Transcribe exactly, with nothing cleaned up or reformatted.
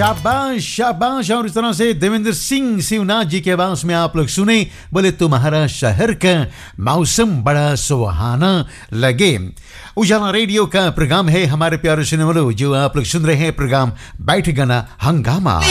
शाबाश शाबाश। और इस तरह से देवेंद्र सिंह शिवनाथ जी के आवाज में आप लोग सुने, बोले तुम्हारा शहर का मौसम बड़ा सुहाना लगे। उजाला रेडियो का प्रोग्राम है हमारे प्यारे सुनने वालों, जो आप लोग सुन रहे हैं प्रोग्राम बैठ गाना हंगामा।